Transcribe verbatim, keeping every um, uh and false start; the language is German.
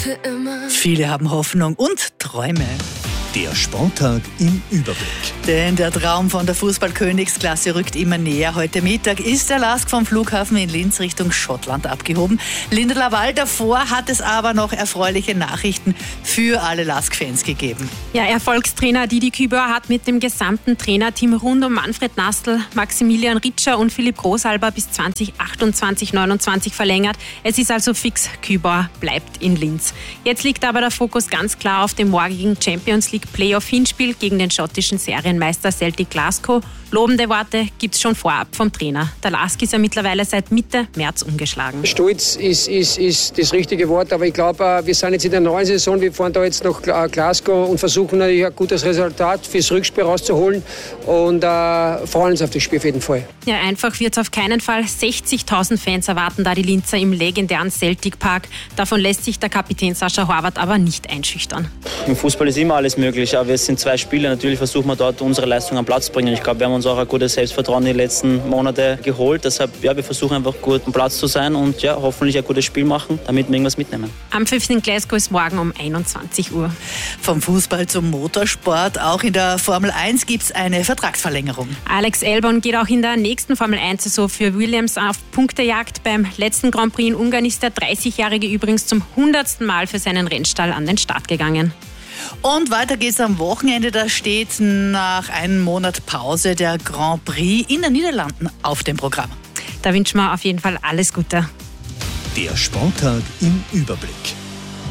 für immer. Viele haben Hoffnung und Träume. Der Sporttag im Überblick. Denn der Traum von der Fußball-Königsklasse rückt immer näher. Heute Mittag ist der Lask vom Flughafen in Linz Richtung Schottland abgehoben. Linda Laval, davor hat es aber noch erfreuliche Nachrichten für alle Lask-Fans gegeben. Ja, Erfolgstrainer Didi Kübauer hat mit dem gesamten Trainerteam rund um Manfred Nastl, Maximilian Ritscher und Philipp Großalber bis zwanzig achtundzwanzig neunundzwanzig verlängert. Es ist also fix, Kübauer bleibt in Linz. Jetzt liegt aber der Fokus ganz klar auf dem morgigen Champions League Playoff-Hinspiel gegen den schottischen Serienmeister Celtic Glasgow. Lobende Worte gibt es schon vorab vom Trainer. Der Lask ist ja mittlerweile seit Mitte März umgeschlagen. Stolz ist, ist, ist das richtige Wort, aber ich glaube, wir sind jetzt in der neuen Saison. Wir fahren da jetzt nach Glasgow und versuchen natürlich ein gutes Resultat fürs Rückspiel rauszuholen und äh, freuen uns auf das Spiel auf jeden Fall. Ja, einfach wird es auf keinen Fall. sechzigtausend Fans erwarten da die Linzer im legendären Celtic Park. Davon lässt sich der Kapitän Sascha Horvath aber nicht einschüchtern. Im Fußball ist immer alles möglich, aber es sind zwei Spiele. Natürlich versuchen wir dort unsere Leistung am Platz zu bringen. Ich glaube, wir haben uns auch ein gutes Selbstvertrauen in den letzten Monaten geholt. Deshalb, ja, wir versuchen einfach gut am Platz zu sein und ja, hoffentlich ein gutes Spiel machen, damit wir irgendwas mitnehmen. Am fünften Glasgow ist morgen um einundzwanzig Uhr. Vom Fußball zum Motorsport. Auch in der Formel eins gibt es eine Vertragsverlängerung. Alex Albon geht auch in der nächsten Formel eins Saison für Williams auf Punktejagd. Beim letzten Grand Prix in Ungarn ist der dreißigjährige übrigens zum hundertsten Mal für seinen Rennstall an den Start gegangen. Und weiter geht's am Wochenende. Da steht nach einem Monat Pause der Grand Prix in den Niederlanden auf dem Programm. Da wünschen wir auf jeden Fall alles Gute. Der Sporttag im Überblick.